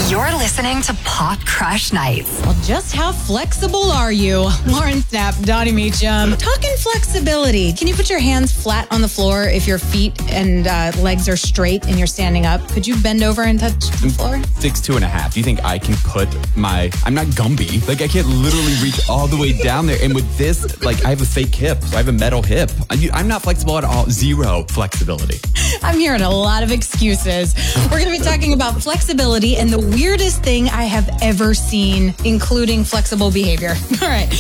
You're listening to Pop Crush Nights. Well, just how flexible are you? Lauren Snap, Donnie Meacham. Talking flexibility. Can you put your hands flat on the floor if your feet and legs are straight and you're standing up? Could you bend over and touch the floor? 6'2.5". Do you think I can put I'm not Gumby. Like, I can't literally reach all the way down there. And with this, like, I have a fake hip. So I have a metal hip. I'm not flexible at all. Zero flexibility. I'm hearing a lot of excuses. We're going to be talking about flexibility and the weirdest thing I have ever seen, including flexible behavior. All right.